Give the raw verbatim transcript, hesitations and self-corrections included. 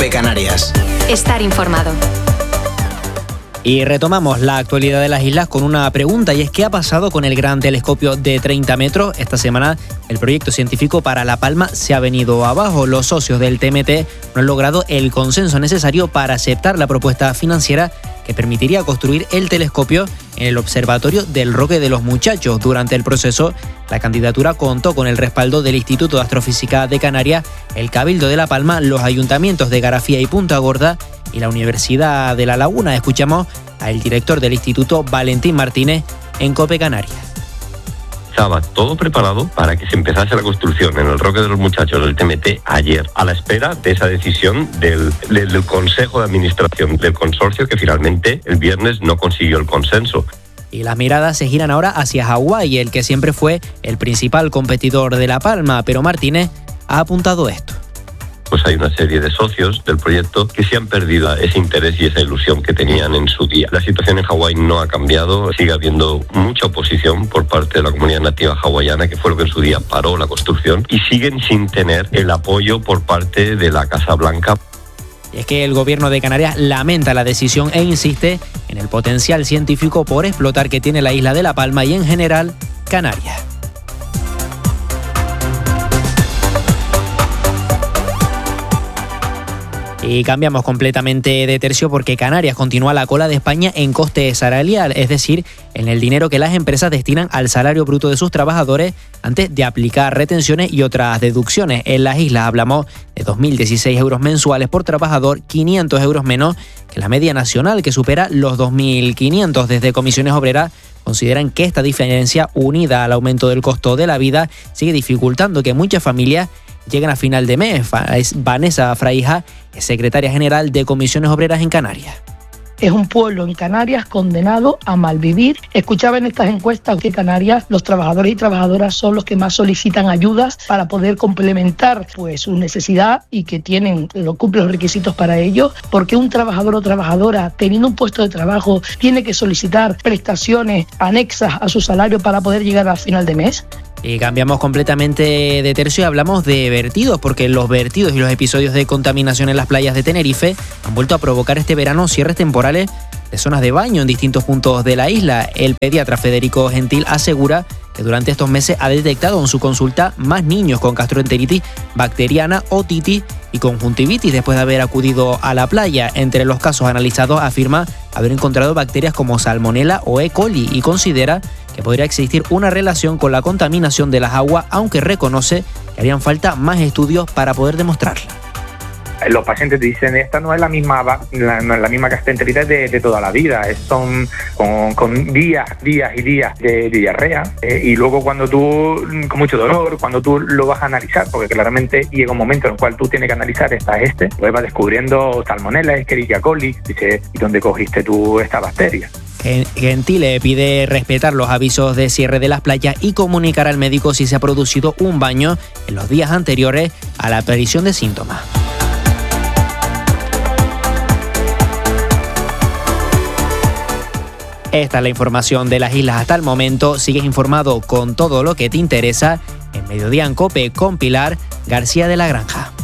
COPE Canarias. Estar informado. Y retomamos la actualidad de las islas con una pregunta, y es ¿qué ha pasado con el gran telescopio de treinta metros? Esta semana el proyecto científico para La Palma se ha venido abajo. Los socios del T M T no han logrado el consenso necesario para aceptar la propuesta financiera que permitiría construir el telescopio en el observatorio del Roque de los Muchachos. Durante el proceso, la candidatura contó con el respaldo del Instituto de Astrofísica de Canarias, el Cabildo de La Palma, los ayuntamientos de Garafía y Punta Gorda y la Universidad de La Laguna. Escuchamos al director del instituto, Valentín Martínez, en COPE Canarias. Estaba todo preparado para que se empezase la construcción en el Roque de los Muchachos del T M T ayer, a la espera de esa decisión del, del, del Consejo de Administración del consorcio, que finalmente el viernes no consiguió el consenso. Y las miradas se giran ahora hacia Hawái, el que siempre fue el principal competidor de La Palma, pero Martínez ha apuntado esto. Pues hay una serie de socios del proyecto que se han perdido ese interés y esa ilusión que tenían en su día. La situación en Hawái no ha cambiado, sigue habiendo mucha oposición por parte de la comunidad nativa hawaiana, que fue lo que en su día paró la construcción, y siguen sin tener el apoyo por parte de la Casa Blanca. Y es que el gobierno de Canarias lamenta la decisión e insiste en el potencial científico por explotar que tiene la isla de La Palma y en general Canarias. Y cambiamos completamente de tercio porque Canarias continúa a la cola de España en coste salarial, es decir, en el dinero que las empresas destinan al salario bruto de sus trabajadores antes de aplicar retenciones y otras deducciones. En las islas hablamos de dos mil dieciséis euros mensuales por trabajador, quinientos euros menos que la media nacional, que supera los dos mil quinientos. Desde Comisiones Obreras consideran que esta diferencia, unida al aumento del costo de la vida, sigue dificultando que muchas familias lleguen a final de mes. Vanessa Fraija es secretaria general de Comisiones Obreras en Canarias. Es un pueblo en Canarias condenado a malvivir. Escuchaba en estas encuestas que Canarias, los trabajadores y trabajadoras son los que más solicitan ayudas para poder complementar pues su necesidad y que tienen, lo cumplen los requisitos para ello. Porque un trabajador o trabajadora, teniendo un puesto de trabajo, tiene que solicitar prestaciones anexas a su salario para poder llegar al final de mes. Y cambiamos completamente de tercio y hablamos de vertidos, porque los vertidos y los episodios de contaminación en las playas de Tenerife han vuelto a provocar este verano cierres temporales de zonas de baño en distintos puntos de la isla. El pediatra Federico Gentil asegura que durante estos meses ha detectado en su consulta más niños con gastroenteritis bacteriana, otitis y conjuntivitis después de haber acudido a la playa. Entre los casos analizados afirma haber encontrado bacterias como Salmonella o E. coli y considera que podría existir una relación con la contaminación de las aguas, aunque reconoce que harían falta más estudios para poder demostrarla. Los pacientes te dicen, esta no es la misma la, no es la misma gastroenteritis de, de toda la vida, es, son con, con días, días y días de, de diarrea, eh, y luego cuando tú, con mucho dolor, cuando tú lo vas a analizar, porque claramente llega un momento en el cual tú tienes que analizar esta este, pues vas descubriendo Salmonella, Escherichia coli, dice, ¿y dónde cogiste tú esta bacteria? Gentile pide respetar los avisos de cierre de las playas y comunicar al médico si se ha producido un baño en los días anteriores a la aparición de síntomas. Esta es la información de las islas hasta el momento. Sigues informado con todo lo que te interesa en Mediodía en COPE con Pilar García de la Granja.